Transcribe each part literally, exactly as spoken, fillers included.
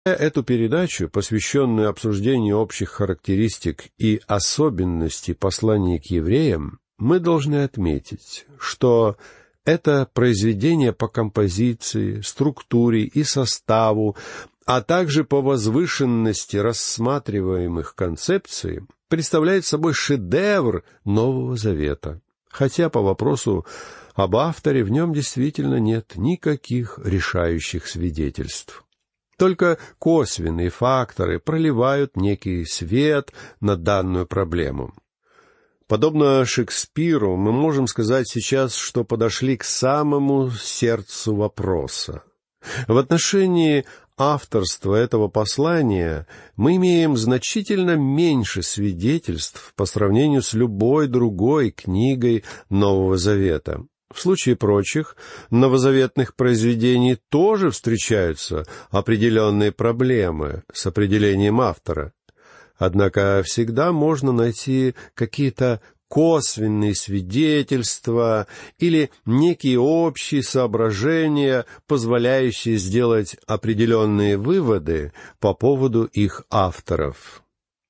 Эту передачу, посвященную обсуждению общих характеристик и особенностей послания к евреям, мы должны отметить, что это произведение по композиции, структуре и составу, а также по возвышенности рассматриваемых концепций, представляет собой шедевр Нового Завета, хотя по вопросу об авторе в нем действительно нет никаких решающих свидетельств. Только косвенные факторы проливают некий свет на данную проблему. Подобно Шекспиру, мы можем сказать сейчас, что подошли к самому сердцу вопроса. В отношении авторства этого послания мы имеем значительно меньше свидетельств по сравнению с любой другой книгой Нового Завета. В случае прочих новозаветных произведений тоже встречаются определенные проблемы с определением автора. Однако всегда можно найти какие-то косвенные свидетельства или некие общие соображения, позволяющие сделать определенные выводы по поводу их авторов.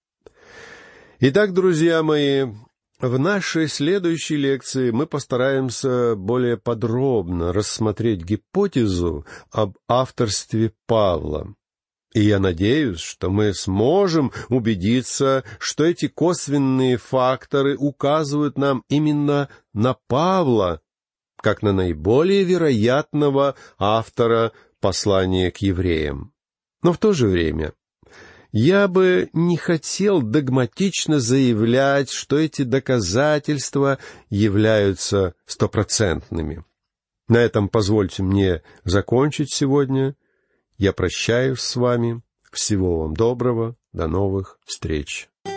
Итак, друзья мои, в нашей следующей лекции мы постараемся более подробно рассмотреть гипотезу об авторстве Павла. И я надеюсь, что мы сможем убедиться, что эти косвенные факторы указывают нам именно на Павла, как на наиболее вероятного автора послания к евреям. Но в то же время я бы не хотел догматично заявлять, что эти доказательства являются стопроцентными. На этом позвольте мне закончить сегодня. Я прощаюсь с вами. Всего вам доброго. До новых встреч.